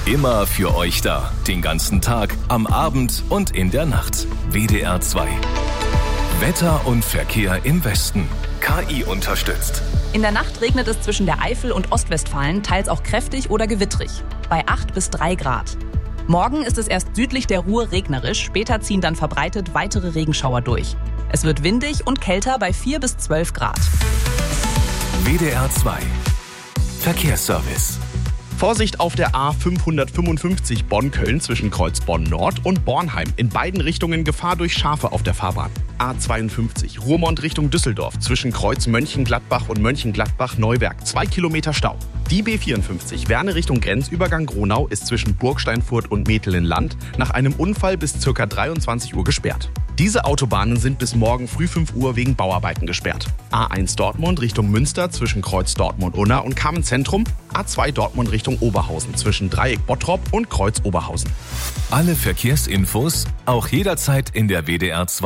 Immer für euch da. Den ganzen Tag, am Abend und in der Nacht. WDR 2. Wetter und Verkehr im Westen. KI unterstützt. In der Nacht regnet es zwischen der Eifel und Ostwestfalen teils auch kräftig oder gewittrig. Bei 8 bis 3 Grad. Morgen ist es erst südlich der Ruhr regnerisch, später ziehen dann verbreitet weitere Regenschauer durch. Es wird windig und kälter bei 4 bis 12 Grad. WDR 2. Verkehrsservice. Vorsicht auf der A555 Bonn-Köln zwischen Kreuz Bonn-Nord und Bornheim. In beiden Richtungen Gefahr durch Schafe auf der Fahrbahn. A52 Ruhrmond Richtung Düsseldorf zwischen Kreuz Mönchengladbach und Mönchengladbach-Neuwerk. 2 Kilometer Stau. Die B54 Werne Richtung Grenzübergang Gronau ist zwischen Burgsteinfurt und Metelen-Land nach einem Unfall bis ca. 23 Uhr gesperrt. Diese Autobahnen sind bis morgen früh 5 Uhr wegen Bauarbeiten gesperrt. A1 Dortmund Richtung Münster zwischen Kreuz Dortmund-Unna und Kamen-Zentrum. A2 Dortmund Richtung Oberhausen zwischen Dreieck Bottrop und Kreuz Oberhausen. Alle Verkehrsinfos auch jederzeit in der WDR 2